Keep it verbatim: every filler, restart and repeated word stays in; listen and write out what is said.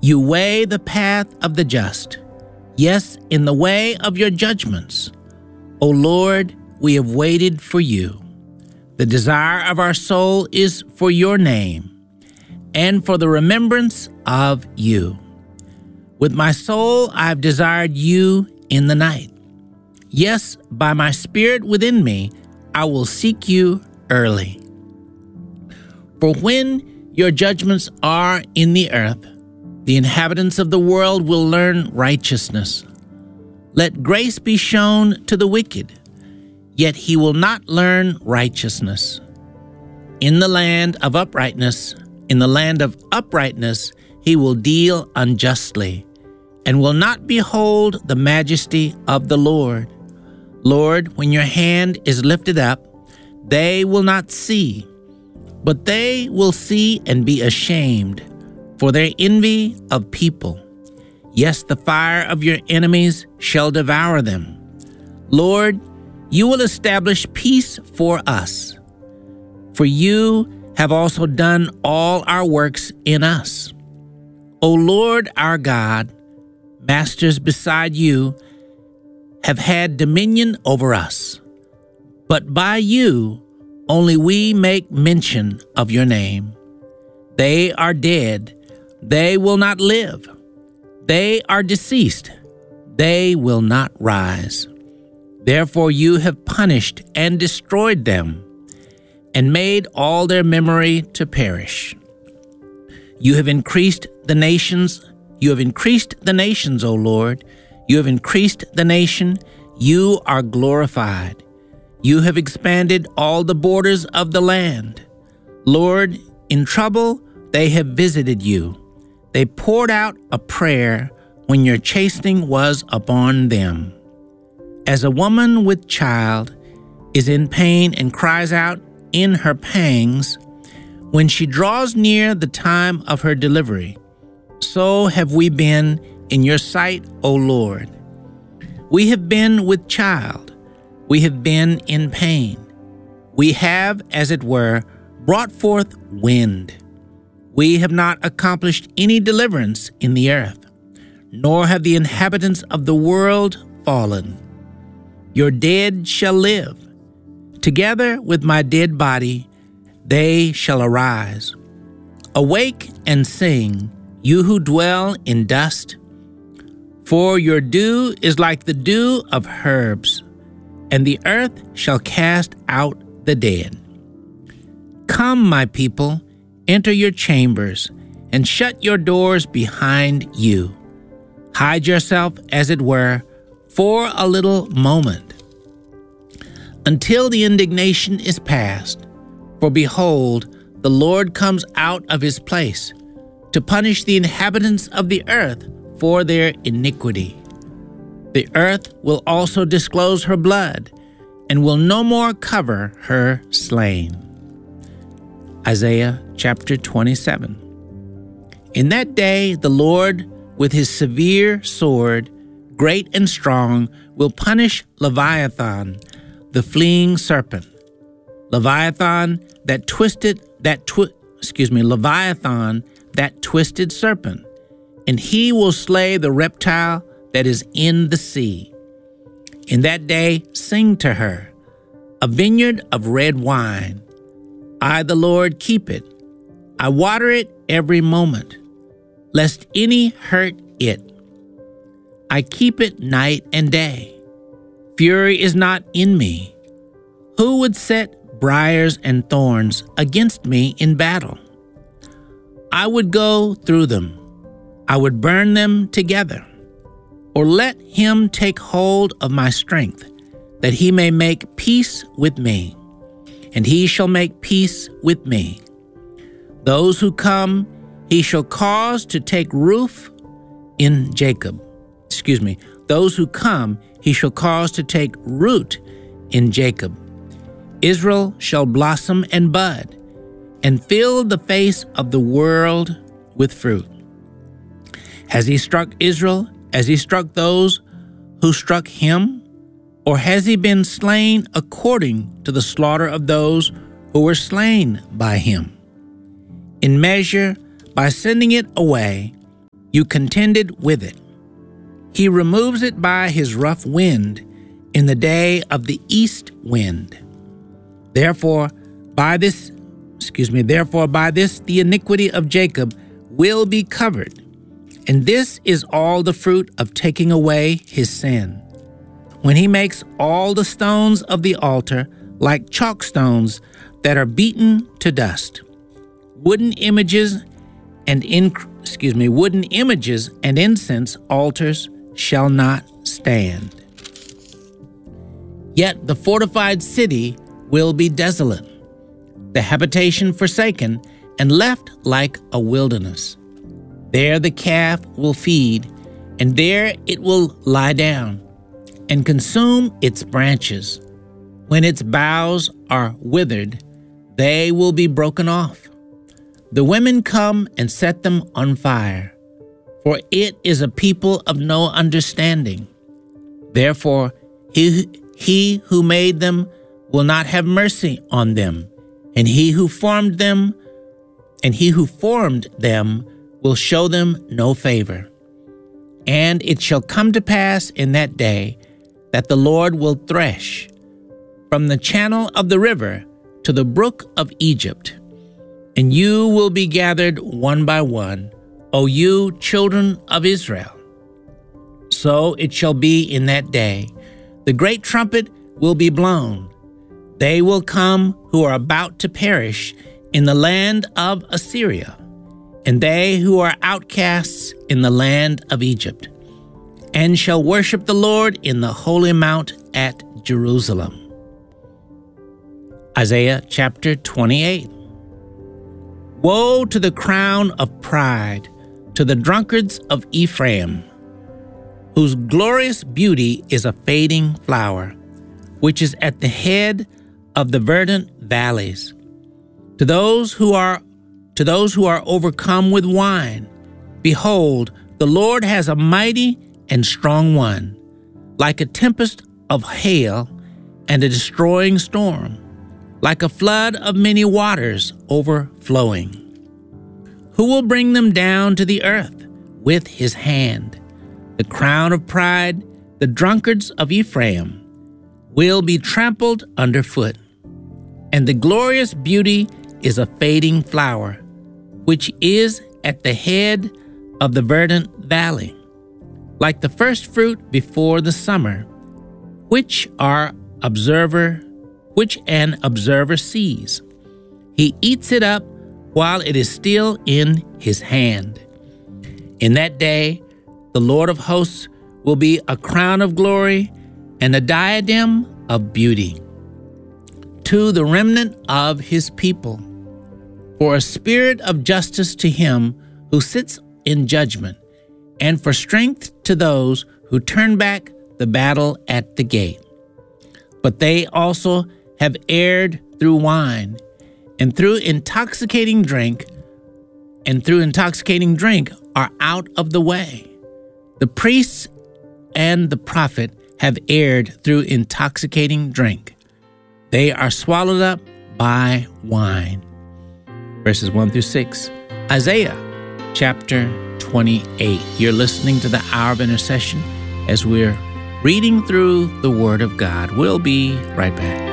You weigh the path of the just, yes, in the way of your judgments. O Lord, we have waited for you. The desire of our soul is for your name, and for the remembrance of you. With my soul I have desired you in the night. Yes, by my spirit within me, I will seek you early. For when your judgments are in the earth, the inhabitants of the world will learn righteousness. Let grace be shown to the wicked, yet he will not learn righteousness. In the land of uprightness, in the land of uprightness, he will deal unjustly, and will not behold the majesty of the Lord. Lord, when your hand is lifted up, they will not see, but they will see and be ashamed for their envy of people. Yes, the fire of your enemies shall devour them. Lord, you will establish peace for us, for you have also done all our works in us. O Lord our God, masters beside you have had dominion over us, but by you only we make mention of your name. They are dead, they will not live. They are deceased, they will not rise. Therefore you have punished and destroyed them, and made all their memory to perish. You have increased the nations, you have increased the nations, O Lord. You have increased the nation, you are glorified. You have expanded all the borders of the land. Lord, in trouble they have visited you. They poured out a prayer when your chastening was upon them. As a woman with child is in pain and cries out in her pangs, when she draws near the time of her delivery, so have we been in your sight, O Lord. We have been with child, we have been in pain. We have, as it were, brought forth wind. We have not accomplished any deliverance in the earth, nor have the inhabitants of the world fallen. Your dead shall live. Together with my dead body, they shall arise. Awake and sing, you who dwell in dust. For your dew is like the dew of herbs, and the earth shall cast out the dead. Come, my people, enter your chambers, and shut your doors behind you. Hide yourself, as it were, for a little moment, until the indignation is past. For behold, the Lord comes out of his place to punish the inhabitants of the earth for their iniquity. The earth will also disclose her blood, and will no more cover her slain. Isaiah chapter twenty-seven. In that day the Lord, with his severe sword, great and strong, will punish Leviathan, the fleeing serpent. Leviathan that twisted that twi- excuse me, Leviathan, that twisted serpent, and he will slay the reptile that is in the sea. In that day sing to her, a vineyard of red wine. I, the Lord, keep it. I water it every moment, lest any hurt it. I keep it night and day. Fury is not in me. Who would set briars and thorns against me in battle? I would go through them. I would burn them together. Or let him take hold of my strength, that he may make peace with me, and he shall make peace with me. Those who come, he shall cause to take root in Jacob. Excuse me. Those who come, he shall cause to take root in Jacob. Israel shall blossom and bud, and fill the face of the world with fruit. Has he struck Israel? Has he struck those who struck him? Or has he been slain according to the slaughter of those who were slain by him? In measure, by sending it away, you contended with it. He removes it by his rough wind in the day of the east wind. Therefore, by this, excuse me, therefore by this the iniquity of Jacob will be covered, and this is all the fruit of taking away his sin. When he makes all the stones of the altar like chalk stones that are beaten to dust, wooden images and in, excuse me, wooden images and incense altars shall not stand. Yet the fortified city will be desolate, the habitation forsaken and left like a wilderness. There the calf will feed, and there it will lie down and consume its branches. When its boughs are withered, they will be broken off. The women come and set them on fire, for it is a people of no understanding. Therefore, he, he who made them will not have mercy on them, and he who formed them, and he who formed them will show them no favor. And it shall come to pass in that day that the Lord will thresh from the channel of the river to the brook of Egypt, and you will be gathered one by one, O you children of Israel. So it shall be in that day. The great trumpet will be blown. They will come who are about to perish in the land of Assyria, and they who are outcasts in the land of Egypt, and shall worship the Lord in the holy mount at Jerusalem. Isaiah chapter twenty-eight. Woe to the crown of pride, to the drunkards of Ephraim, whose glorious beauty is a fading flower, which is at the head of the verdant valleys. To those who are to those who are overcome with wine, behold, the Lord has a mighty and strong one, like a tempest of hail and a destroying storm, like a flood of many waters overflowing. Who will bring them down to the earth with his hand? The crown of pride, the drunkards of Ephraim, will be trampled underfoot. And the glorious beauty is a fading flower, which is at the head of the verdant valley, like the first fruit before the summer, which our observer, which an observer sees. He eats it up while it is still in his hand. In that day, the Lord of hosts will be a crown of glory and a diadem of beauty to the remnant of his people, for a spirit of justice to him who sits in judgment, and for strength to those who turn back the battle at the gate. But they also have erred through wine, and through intoxicating drink, and through intoxicating drink are out of the way. The priests and the prophet have erred through intoxicating drink. They are swallowed up by wine. Verses one through six. Isaiah chapter twenty-eight. You're listening to the Hour of Intercession as we're reading through the Word of God. We'll be right back.